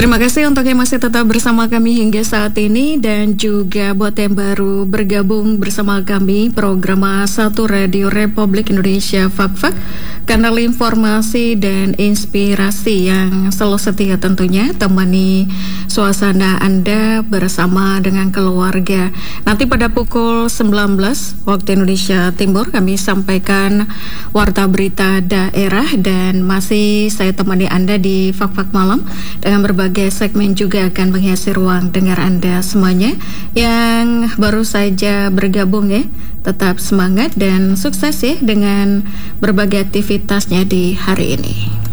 Terima kasih untuk yang masih tetap bersama kami hingga saat ini, dan juga buat yang baru bergabung bersama kami program Satu Radio Republik Indonesia Fak-Fak, kanal informasi dan inspirasi yang selalu setia tentunya temani suasana Anda bersama dengan keluarga. Nanti pada pukul 19 waktu Indonesia Timur kami sampaikan warta berita daerah, dan masih saya temani Anda di Fak-Fak Malam dengan berbagai segmen juga akan menghiasi ruang dengar Anda semuanya. Yang baru saja bergabung ya, tetap semangat dan sukses ya dengan berbagai aktivitasnya di hari ini.